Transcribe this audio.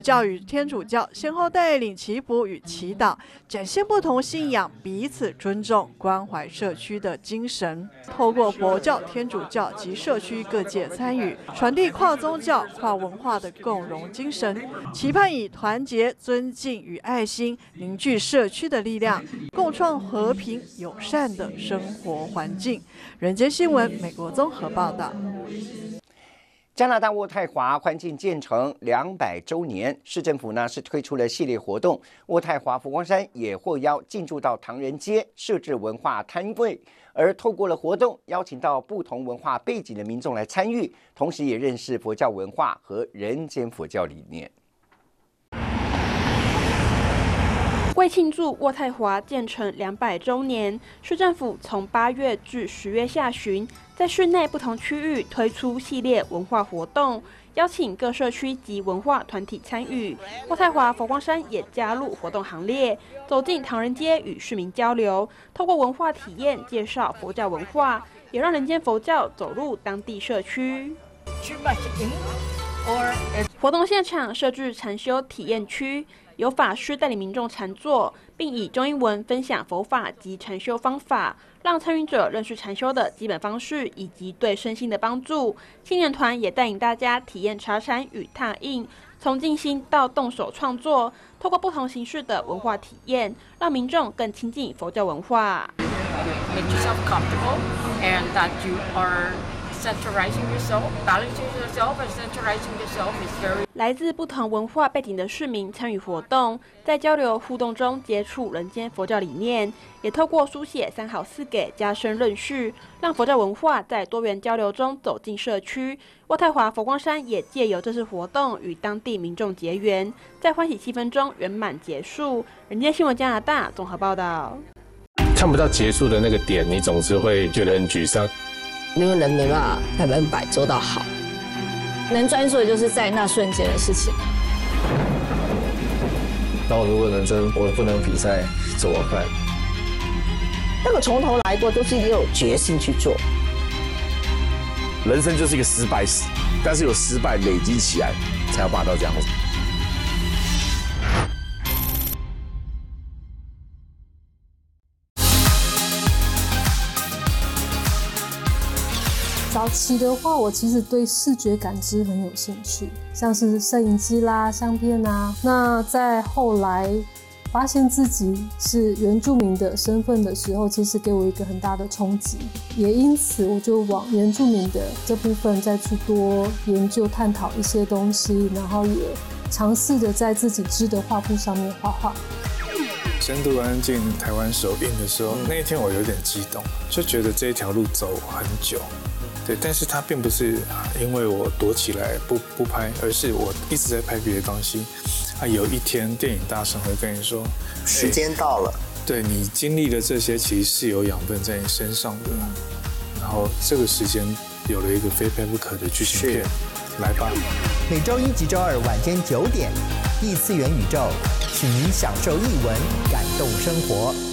教与天主教先后带领祈福与祈祷，展现不同信仰彼此尊重、关怀社区的精神。透过佛教、天主教及社区各界参与，传递跨宗教、跨文化的共融精神，期盼以团结、尊敬与爱心凝聚社区的力量，共创和平友善的生活环境。人间新闻美国综合报道。 加拿大渥太华环境建成200周年，市政府呢是推出了系列活动，渥太华佛光山也获邀进驻到唐人街设置文化摊位，而透过了活动，邀请到不同文化背景的民众来参与，同时也认识佛教文化和人间佛教理念。 为庆祝渥太华建成200周年，市政府从8月至10月下旬，在市内不同区域推出系列文化活动，邀请各社区及文化团体参与。渥太华佛光山也加入活动行列，走进唐人街与市民交流，透过文化体验介绍佛教文化，也让人间佛教走入当地社区。活动现场设置禅修体验区，由法师带领民众禅坐，并以中英文分享佛法及禅修方法，让参与者认识禅修的基本方式以及对身心的帮助。青年团也带领大家体验茶禅与拓印，从静心到动手创作，透过不同形式的文化体验，让民众更亲近佛教文化。 Make yourself comfortable and that you are centralizing yourself, balancing yourself and centralizing yourself is very. 来自不同文化背景的市民参与活动，在交流互动中接触人间佛教理念，也透过书写3好4给加深认识，让佛教文化在多元交流中走进社区。渥太华佛光山也借由这次活动与当地民众结缘，在欢喜气氛中圆满结束。人间新闻加拿大综合报道。 看不到结束的那个点，你总是会觉得很沮丧。 因为人没办法100%做到好，能专注的就是在那瞬间的事情。 那我如果能真，我不能比赛怎么办？ 那个从头来过，都是有决心去做。 人生就是一个失败史，但是有失败累积起来，才有办法到这样子。 早期的话，我其实对视觉感知很有兴趣，像是摄影机啦、相片啊。那在后来发现自己是原住民的身份的时候，其实给我一个很大的冲击，也因此我就往原住民的这部分再去多研究探讨一些东西，然后也尝试着在自己织的画布上面画画。 深度安进台湾首映的时候，那一天我有点激动，就觉得这一条路走很久。对，但是它并不是因为我躲起来不拍，而是我一直在拍别的东西。有一天电影大神会跟你说， 时间到了。 对，你经历的这些其实是有养分在你身上的，然后这个时间有了一个非拍不可的剧情片，来吧。 每周1及周2晚间9点，异次元宇宙，请您享受艺文，感动生活。